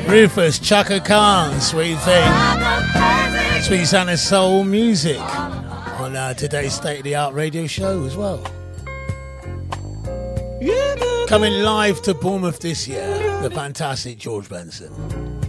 Rufus, Chaka Khan, Sweet Thing. Sweet Sound of Soul music on today's State of the Art radio show as well. Coming live to Bournemouth this year, the fantastic George Benson.